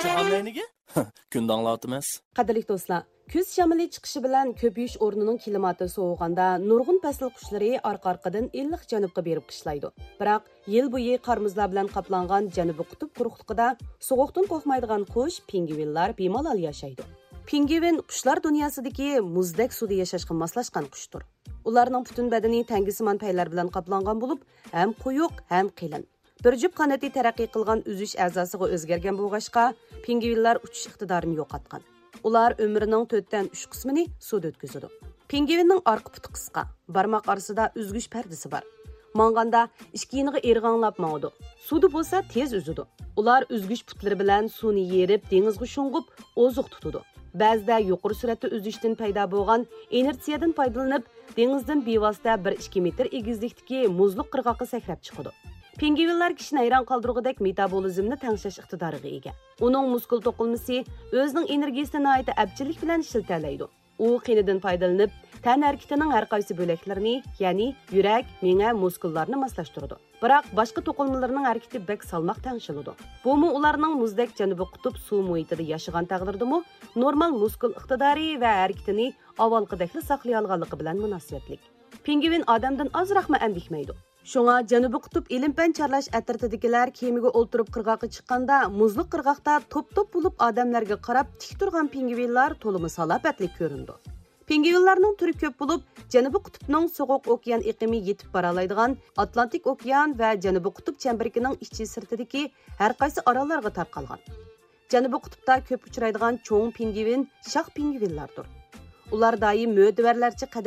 hamlayniga kun danglatimiz. Qadrli do'stlar, kuz shamoli chiqishi bilan ko'payish o'rnining klimati sovug'anda nurg'un fasl qushlari orqa-orqadan illiq janubga berib qishlaydi. Biroq yil bo'yi qarmuzlar bilan qoplangan janubiy qutb quruqligida sovuqdan qo'rqmaydigan qush pingvinlar bemalol yashaydi. Pingvin qushlar dunyosidagi muzdek suvda yashashga moslashgan qushdir. Ularning butun badani tangisimon paylar bilan qoplangan bo'lib, ham quyuq, ham qalin. Bir jup qanoti taraqqiy qilgan uzish a'zosiga o'zgargan bo'lg'achqa, pingvinlar uchish iqtidorini yo'qotgan. Ular umrining 4dan 3 qismini suvda o'tkazadi. Pingvinning orqa puti qisqa, barmoq orasida uzgish pardasi bor. Manganda ikki yeniga erg'anlab mangdi. Suvda bo'lsa tez uzidi. Ular uzgish putlari bilan suvni yerib, dengizga sho'ng'ib, oziq tutadi. Ba'zida yuqori sur'atda uzishdan paydo bo'lgan inersiyadan foydalanib, dengizdan bevosita 1-2 metr egizlikdagi muzliq qirg'oqqa sakrab chiqadi. Pingvinlar kishini hayron qoldirgudek metabolizmni tangshash iqtidoriga ega. Uning muskul to'qilmasi o'zining energiyasini nihoyat abjillik bilan ishlatiladi. U qinidan foydalanib, tan harakatining har qaysi bo'laklarini, ya'ni yurak, miya, muskullarni moslashtiradi. Biroq boshqa to'qilmalarning harakati bek salmoq tangshiladi. Bumi ularning muzdek janubiy qutb suv muhitida yashagan taqdirdami, normal muskul iqtidori va harakatini avvalgidek saqlay olganligi bilan munosabatlik. Pingvin odamdan ozroqmi andikmaydi. Şoňa Janubiy qutb ilm-fan charlash atratidagilar kemiga o'ltirib qirg'oqqa chiqqanda, muzliq qirg'oqda top-top bo'lib odamlarga qarab tik turgan pingvinlar to'limi salobatli ko'rindi. Pingvinlarning turi ko'p bo'lib, Janubiy qutbning sovuq okean iqimi yetib bora oladigan Atlantik okean va Janubiy qutb chemberining ichki sirtidagi har qaysi orollarga tarqalgan. Janubiy qutbda ko'p uchraydigan cho'ng pingvin shoh pingvinlardir. Ular doim mo'tvarlarcha